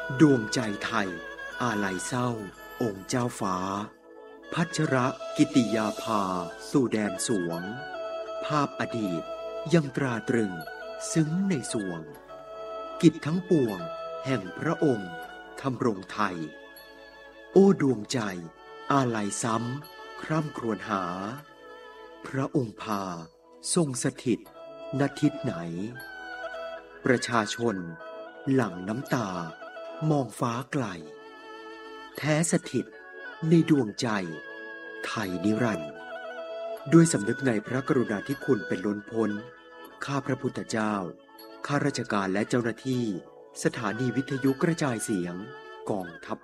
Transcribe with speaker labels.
Speaker 1: ดวงใจไทยอาลัยเศร้าองค์เจ้าฟ้าพัชรกิติยาภาสู่แดนสวงภาพอดีตยังตราตรึงซึ้งในสวงกิจทั้งปวงแห่งพระองค์ทำรงไทยโอ้ดวงใจอาลัยซ้ำคร่ำครวญหาพระองค์พาทรงสถิตณทิศไหนประชาชนหลั่งน้ำตามองฟ้าไกลแท้สถิตในดวงใจไทยนิรันดร์ด้วยสำนึกในพระกรุณาธิคุณเป็นล้นพ้นข้าพระพุทธเจ้าข้าราชการและเจ้าหน้าที่สถานีวิทยุกระจายเสียงกองทัพ